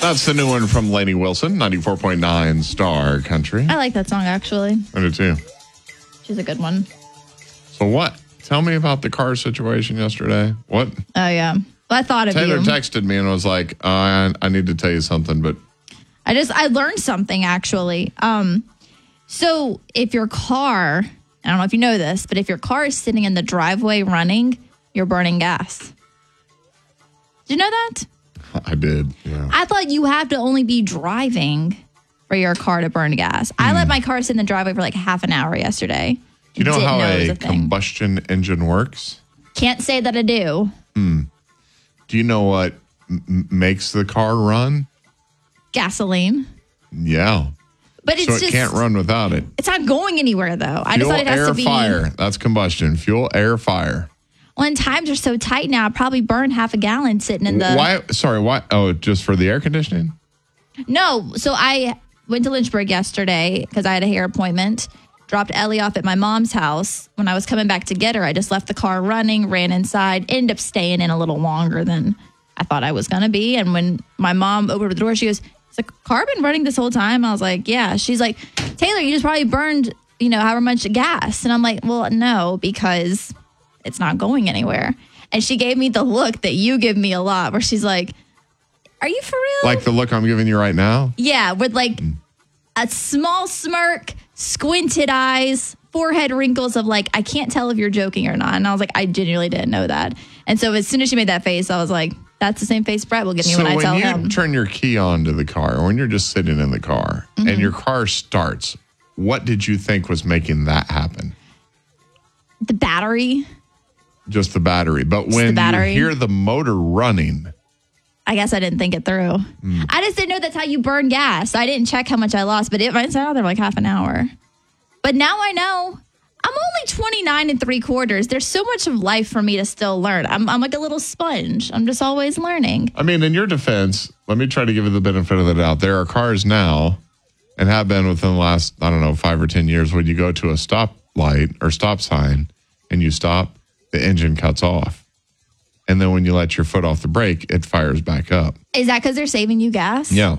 That's the new one from Lainey Wilson, 94.9 Star Country. I like that song, actually. I do too. She's a good one. So what? Tell me about the car situation yesterday. What? Oh, yeah. Well, I thought of Taylor you. texted me and was like, I need to tell you something, but I learned something, actually. So if your car, I don't know if you know this, but if your car is sitting in the driveway running, you're burning gas. Did you know that? I did. Yeah. I thought you have to only be driving for your car to burn gas. I let my car sit in the driveway for like half an hour yesterday. Do you know how it was a combustion engine works? Can't say that I do. Do you know what makes the car run? Gasoline. Yeah. But it's so it can't run without it. It's not going anywhere, though. I just thought it has to be. Fuel, air, fire. That's combustion. Fuel, air, fire. Well, and times are so tight now, I probably burn half a gallon sitting in the... Why? Sorry, why? Oh, just for the air conditioning? No. So I went to Lynchburg yesterday because I had a hair appointment. Dropped Ellie off at my mom's house. When I was coming back to get her, I just left the car running, ran inside, ended up staying in a little longer than I thought I was going to be. And when my mom opened the door, she goes, "Has the car been running this whole time?" I was like, "Yeah." She's like, "Taylor, you just probably burned, however much gas." And I'm like, "Well, no, because it's not going anywhere." And she gave me the look that you give me a lot where she's like, "Are you for real?" Like the look I'm giving you right now? Yeah, with like a small smirk, squinted eyes, forehead wrinkles of like, I can't tell if you're joking or not. And I was like, I genuinely didn't know that. And so as soon as she made that face, I was like, that's the same face Brett will give me when I tell him. So when you turn your key on to the car, or when you're just sitting in the car and your car starts, what did you think was making that happen? The battery. Just the battery. But when you hear the motor running... I guess I didn't think it through. I just didn't know that's how you burn gas. I didn't check how much I lost, but it might sound there like half an hour. But now I know. I'm only 29 3/4. There's so much of life for me to still learn. I'm like a little sponge. I'm just always learning. I mean, in your defense, let me try to give you the benefit of the doubt. There are cars now and have been within the last, 5 or 10 years, when you go to a stop light or stop sign and you stop, the engine cuts off. And then when you let your foot off the brake, it fires back up. Is that because they're saving you gas? Yeah.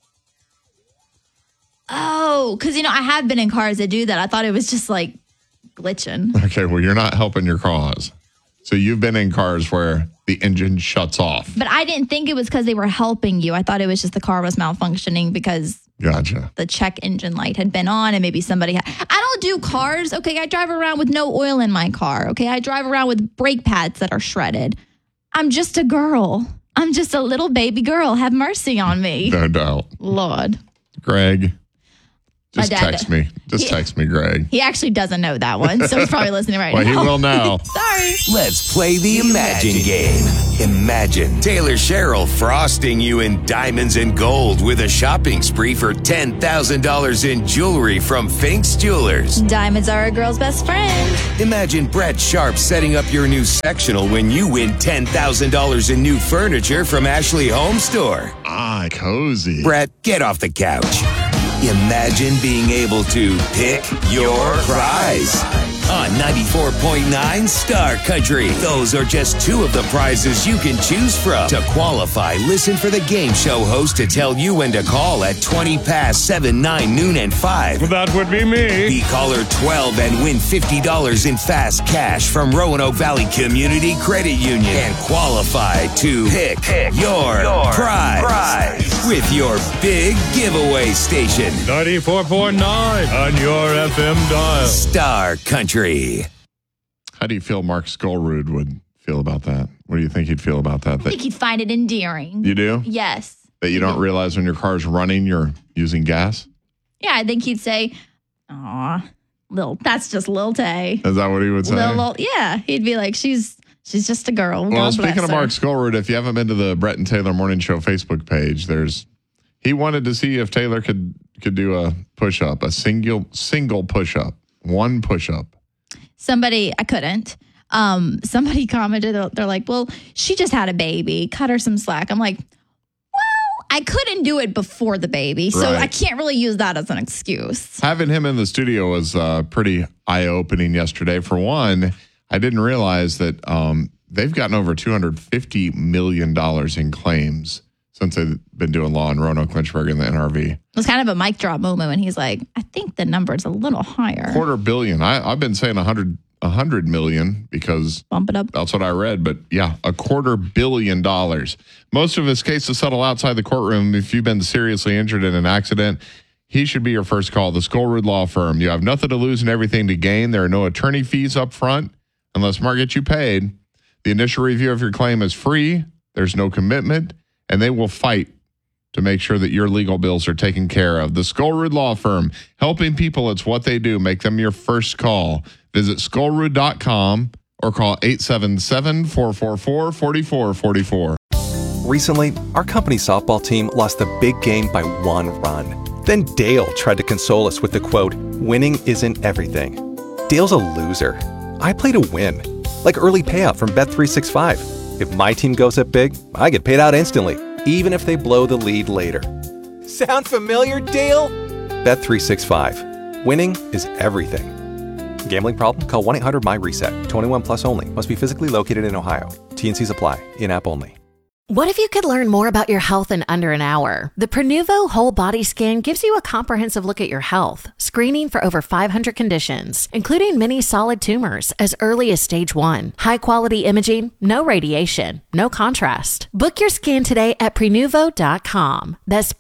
Oh, because, I have been in cars that do that. I thought it was just like glitching. Okay, well, you're not helping your cause. So you've been in cars where the engine shuts off. But I didn't think it was because they were helping you. I thought it was just the car was malfunctioning because the check engine light had been on and maybe somebody had. I don't do cars. Okay, I drive around with no oil in my car. Okay, I drive around with brake pads that are shredded. I'm just a girl. I'm just a little baby girl. Have mercy on me. No doubt. Lord. Greg, just text me. Text me, Greg. He actually doesn't know that one, so he's probably listening right now. Well, he will now. Sorry. Let's play the Imagine game. Imagine Taylor Sherrill frosting you in diamonds and gold with a shopping spree for $10,000 in jewelry from Fink's Jewelers. Diamonds are a girl's best friend. Imagine Brett Sharp setting up your new sectional when you win $10,000 in new furniture from Ashley Home Store. Ah, cozy. Brett, get off the couch. Imagine being able to pick your prize on 94.9 Star Country. Those are just two of the prizes you can choose from. To qualify, listen for the game show host to tell you when to call at 20 past 7, 9, noon, and 5. That would be me. Be caller 12 and win $50 in fast cash from Roanoke Valley Community Credit Union. And qualify to pick your prize with your big giveaway station. 94.9 on your FM dial. Star Country. How do you feel Mark Skullrood would feel about that? What do you think he'd feel about that? I think he'd find it endearing. You do? Yes. That you don't realize when your car's running, you're using gas? Yeah, I think he'd say, "Aw, that's just Lil Tay." Is that what he would say? Yeah, he'd be like, she's just a girl. Well, God speaking bless of her. Mark Skullrood, if you haven't been to the Brett and Taylor Morning Show Facebook page, he wanted to see if Taylor could do a push-up, a single push-up, one push-up. I couldn't. Somebody commented, they're like, well, she just had a baby. Cut her some slack. I'm like, well, I couldn't do it before the baby, so Right. I can't really use that as an excuse. Having him in the studio was pretty eye-opening yesterday. For one, I didn't realize that they've gotten over $250 million in claims since they've been doing law in Roanoke, Lynchburg, and the NRV. It was kind of a mic drop moment when he's like, I think the number's a little higher. $250 million. I've been saying 100 million because Bump it up. that's what I read. But yeah, $250 million. Most of his cases settle outside the courtroom. If you've been seriously injured in an accident, he should be your first call. The Skullroot Law Firm. You have nothing to lose and everything to gain. There are no attorney fees up front unless Mark gets you paid. The initial review of your claim is free. There's no commitment, and they will fight to make sure that your legal bills are taken care of. The Skullroot Law Firm, helping people. It's what they do. Make them your first call. Visit skullroot.com or call 877-444-4444. Recently, our company's softball team lost the big game by 1 run. Then Dale tried to console us with the quote, "Winning isn't everything." Dale's a loser. I play to win, like early payout from Bet365. If my team goes up big, I get paid out instantly, even if they blow the lead later. Sound familiar, Dale? Bet365. Winning is everything. Gambling problem? Call 1-800-MY-RESET. 21 plus only. Must be physically located in Ohio. T&Cs apply. In-app only. What if you could learn more about your health in under an hour? The Prenuvo Whole Body Scan gives you a comprehensive look at your health, screening for over 500 conditions, including many solid tumors as early as stage 1. High-quality imaging, no radiation, no contrast. Book your scan today at Prenuvo.com. That's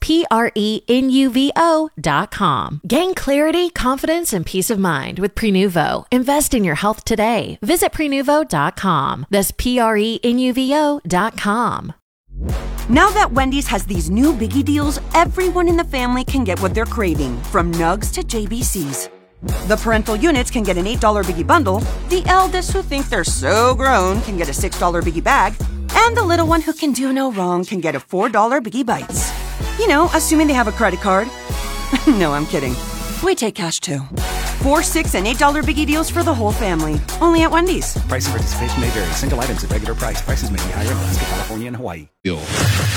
Prenuvo.com. Gain clarity, confidence, and peace of mind with Prenuvo. Invest in your health today. Visit Prenuvo.com. That's Prenuvo.com. Now that Wendy's has these new Biggie deals, everyone in the family can get what they're craving, from Nugs to JBCs. The parental units can get an $8 Biggie bundle, the eldest who think they're so grown can get a $6 Biggie bag, and the little one who can do no wrong can get a $4 Biggie Bites. You know, assuming they have a credit card. No, I'm kidding. We take cash too. 4, $6, and $8 Biggie deals for the whole family. Only at Wendy's. Price and participation may vary. Single items at regular price. Prices may be higher in Alaska, California, and Hawaii.